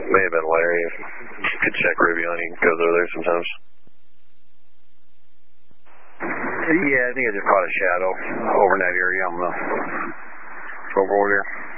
May have been Larry. You could check Rubion. He goes over there sometimes. Yeah, I think I just caught a shadow over in that area on the overboard here.